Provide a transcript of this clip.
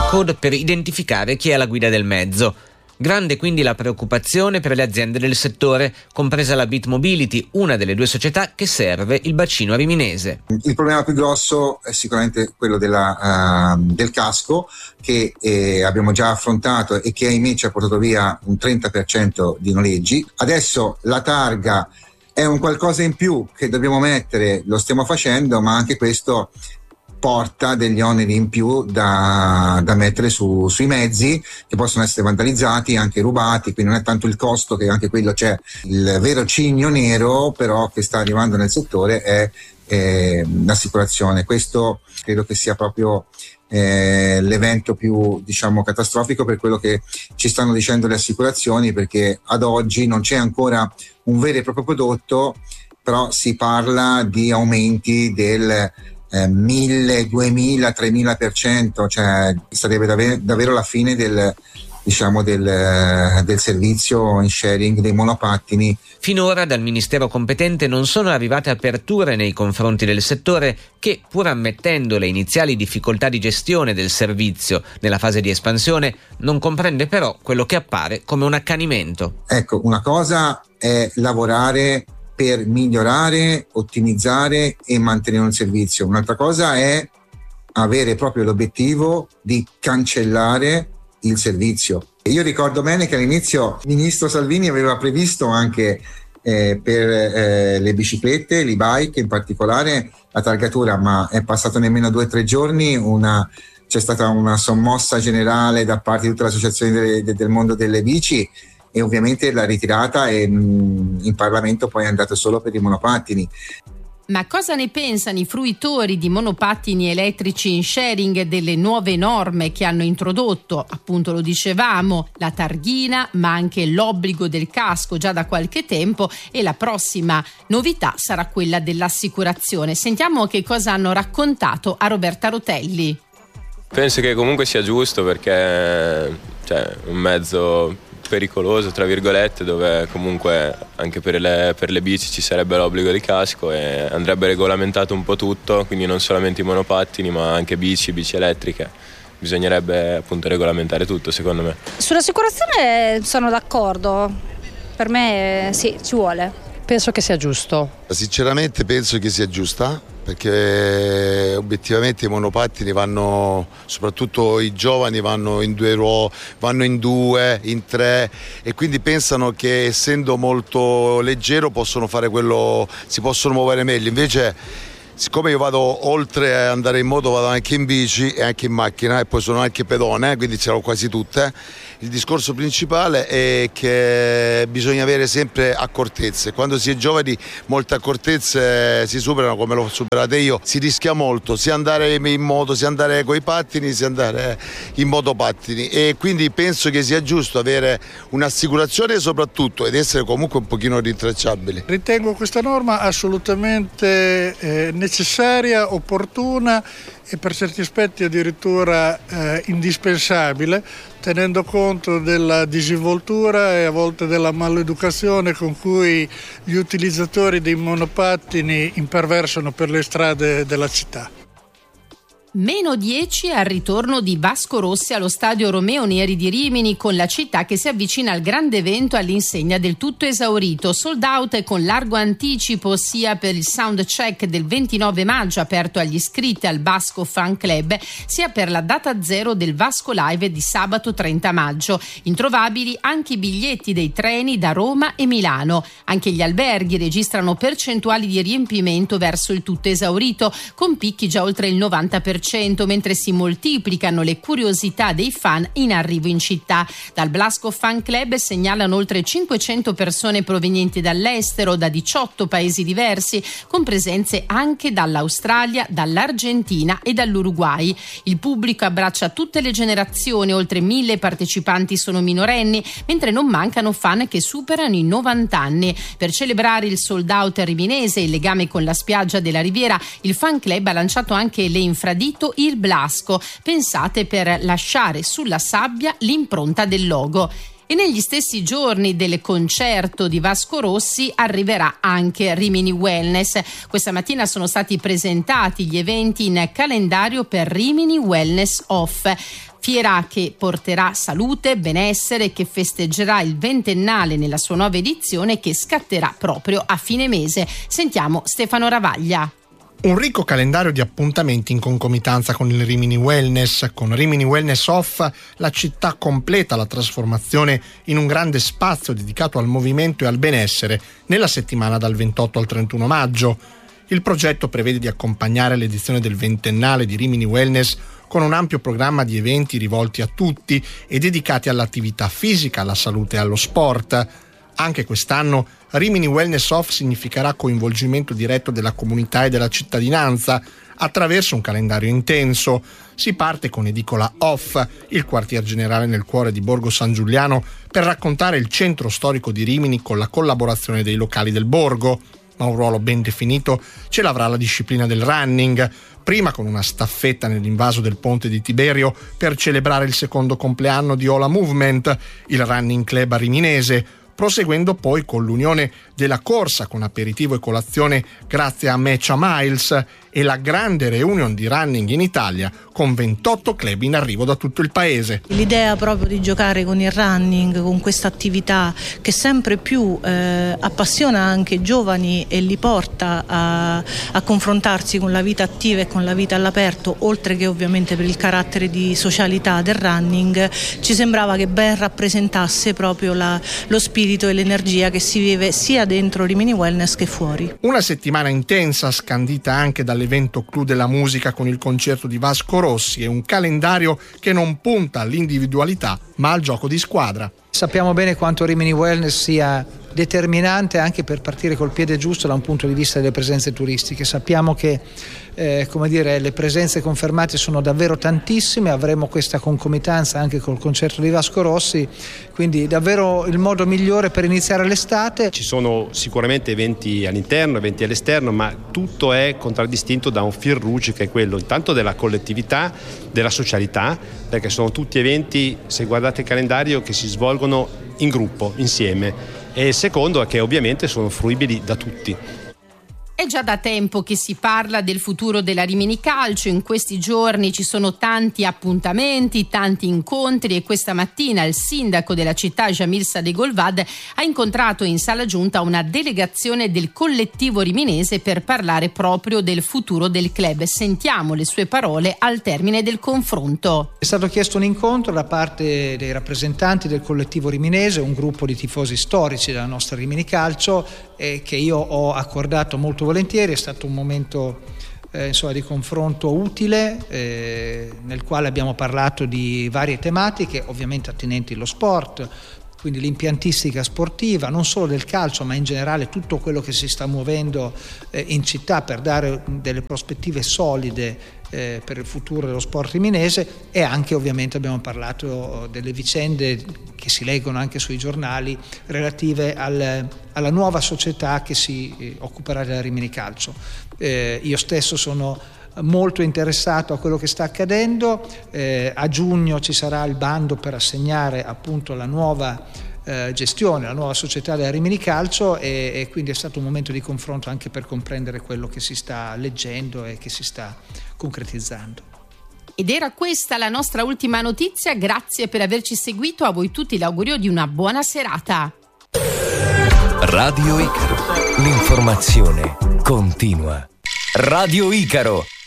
code per identificare chi è alla guida del mezzo. Grande quindi la preoccupazione per le aziende del settore, compresa la Bit Mobility, una delle due società che serve il bacino riminese. Il problema più grosso è sicuramente quello del casco, che abbiamo già affrontato e che ahimè ci ha portato via un 30% di noleggi. Adesso la targa è un qualcosa in più che dobbiamo mettere, lo stiamo facendo, ma anche questo porta degli oneri in più da mettere sui mezzi, che possono essere vandalizzati, anche rubati, quindi non è tanto il costo, che anche quello c'è. Il vero cigno nero però che sta arrivando nel settore è l'assicurazione. Questo credo che sia proprio l'evento più, diciamo, catastrofico per quello che ci stanno dicendo le assicurazioni, perché ad oggi non c'è ancora un vero e proprio prodotto, però si parla di aumenti del 1000, 2000, 3000%, cioè sarebbe davvero la fine del servizio in sharing dei monopattini. Finora dal Ministero competente non sono arrivate aperture nei confronti del settore che, pur ammettendo le iniziali difficoltà di gestione del servizio nella fase di espansione, non comprende però quello che appare come un accanimento. Ecco, una cosa è lavorare per migliorare, ottimizzare e mantenere un servizio. Un'altra cosa è avere proprio l'obiettivo di cancellare il servizio. Io ricordo bene che all'inizio il ministro Salvini aveva previsto anche per le biciclette, l'e-bike in particolare, la targatura, ma è passato nemmeno 2 o 3 giorni, c'è stata una sommossa generale da parte di tutte le associazioni del mondo delle bici, e ovviamente la ritirata in Parlamento poi è andata solo per i monopattini. Ma cosa ne pensano i fruitori di monopattini elettrici in sharing delle nuove norme che hanno introdotto, appunto lo dicevamo, la targhina, ma anche l'obbligo del casco già da qualche tempo, e la prossima novità sarà quella dell'assicurazione? Sentiamo che cosa hanno raccontato a Roberta Rotelli. Penso che comunque sia giusto, perché è un mezzo pericoloso, tra virgolette, dove comunque anche per le bici ci sarebbe l'obbligo di casco e andrebbe regolamentato un po' tutto, quindi non solamente i monopattini ma anche bici elettriche. Bisognerebbe appunto regolamentare tutto, secondo me. Sull'assicurazione sono d'accordo, per me sì, ci vuole. Penso che sia giusto. Sinceramente penso che sia giusta, perché obiettivamente i monopattini vanno, soprattutto i giovani, vanno in 2 vanno in 2, in 3, e quindi pensano che essendo molto leggero possono fare quello, si possono muovere meglio. Invece, siccome io vado, oltre a andare in moto, vado anche in bici e anche in macchina, e poi sono anche pedone, quindi ce l'ho quasi tutte, il discorso principale è che bisogna avere sempre accortezze. Quando si è giovani molte accortezze si superano, come l'ho superate io. Si rischia molto, sia andare in moto, sia andare coi pattini, sia andare in motopattini, e quindi penso che sia giusto avere un'assicurazione soprattutto, ed essere comunque un pochino rintracciabili. Ritengo questa norma assolutamente necessaria, opportuna e per certi aspetti addirittura indispensabile, tenendo conto della disinvoltura e a volte della maleducazione con cui gli utilizzatori dei monopattini imperversano per le strade della città. -10 al ritorno di Vasco Rossi allo stadio Romeo Neri di Rimini, con la città che si avvicina al grande evento all'insegna del tutto esaurito. Sold out e con largo anticipo sia per il sound check del 29 maggio aperto agli iscritti al Vasco Fan Club, sia per la data zero del Vasco Live di sabato 30 maggio. Introvabili anche i biglietti dei treni da Roma e Milano. Anche gli alberghi registrano percentuali di riempimento verso il tutto esaurito, con picchi già oltre il 90%, mentre si moltiplicano le curiosità dei fan in arrivo in città. Dal Blasco Fan Club segnalano oltre 500 persone provenienti dall'estero, da 18 paesi diversi, con presenze anche dall'Australia, dall'Argentina e dall'Uruguay. Il pubblico abbraccia tutte le generazioni, oltre 1000 partecipanti sono minorenni, mentre non mancano fan che superano i 90 anni. Per celebrare il sold out riminese e il legame con la spiaggia della Riviera, il Fan Club ha lanciato anche le infradito Il Blasco, pensate per lasciare sulla sabbia l'impronta del logo. E negli stessi giorni del concerto di Vasco Rossi arriverà anche Rimini Wellness. Questa mattina sono stati presentati gli eventi in calendario per Rimini Wellness Off, fiera che porterà salute, benessere e che festeggerà il 20ennale nella sua nuova edizione, che scatterà proprio a fine mese. Sentiamo Stefano Ravaglia. Un ricco calendario di appuntamenti in concomitanza con il Rimini Wellness. Con Rimini Wellness Off la città completa la trasformazione in un grande spazio dedicato al movimento e al benessere nella settimana dal 28 al 31 maggio. Il progetto prevede di accompagnare l'edizione del 20ennale di Rimini Wellness con un ampio programma di eventi rivolti a tutti e dedicati all'attività fisica, alla salute e allo sport. Anche quest'anno Rimini Wellness Off significherà coinvolgimento diretto della comunità e della cittadinanza attraverso un calendario intenso. Si parte con Edicola Off, il quartier generale nel cuore di Borgo San Giuliano, per raccontare il centro storico di Rimini con la collaborazione dei locali del borgo. Ma un ruolo ben definito ce l'avrà la disciplina del running, prima con una staffetta nell'invaso del ponte di Tiberio per celebrare il secondo compleanno di Ola Movement, il running club riminese, proseguendo poi con l'unione della corsa con aperitivo e colazione grazie a Mecha Miles e la grande reunion di running in Italia con 28 club in arrivo da tutto il paese. L'idea proprio di giocare con il running, con questa attività che sempre più appassiona anche i giovani e li porta a confrontarsi con la vita attiva e con la vita all'aperto, oltre che ovviamente per il carattere di socialità del running, ci sembrava che ben rappresentasse proprio lo spirito e l'energia che si vive sia dentro Rimini Wellness che fuori. Una settimana intensa, scandita anche dall'evento clou della musica con il concerto di Vasco Rossi e un calendario che non punta all'individualità ma al gioco di squadra. Sappiamo bene quanto Rimini Wellness sia determinante anche per partire col piede giusto da un punto di vista delle presenze turistiche. Sappiamo che le presenze confermate sono davvero tantissime, avremo questa concomitanza anche col concerto di Vasco Rossi, quindi davvero il modo migliore per iniziare l'estate. Ci sono sicuramente eventi all'interno, eventi all'esterno, ma tutto è contraddistinto da un fil rouge che è quello intanto della collettività, della socialità, perché sono tutti eventi, se guardate il calendario, che si svolgono in gruppo, insieme. E il secondo è che ovviamente sono fruibili da tutti. È già da tempo che si parla del futuro della Rimini Calcio. In questi giorni ci sono tanti appuntamenti, tanti incontri, e questa mattina il sindaco della città, Jamil Sadegolvad, ha incontrato in sala giunta una delegazione del collettivo riminese per parlare proprio del futuro del club. Sentiamo le sue parole al termine del confronto. È stato chiesto un incontro da parte dei rappresentanti del collettivo riminese, un gruppo di tifosi storici della nostra Rimini Calcio, che io ho accordato molto volentieri. È stato un momento di confronto utile, nel quale abbiamo parlato di varie tematiche, ovviamente attinenti allo sport, quindi l'impiantistica sportiva, non solo del calcio ma in generale tutto quello che si sta muovendo in città per dare delle prospettive solide per il futuro dello sport riminese, e anche ovviamente abbiamo parlato delle vicende che si leggono anche sui giornali relative alla nuova società che si occuperà della Rimini Calcio. Io stesso sono molto interessato a quello che sta accadendo. A giugno ci sarà il bando per assegnare appunto la nuova gestione, la nuova società della Rimini Calcio, e quindi è stato un momento di confronto anche per comprendere quello che si sta leggendo e che si sta concretizzando. Ed era questa la nostra ultima notizia. Grazie per averci seguito. A voi tutti l'augurio di una buona serata. Radio Icaro, l'informazione continua. Radio Icaro.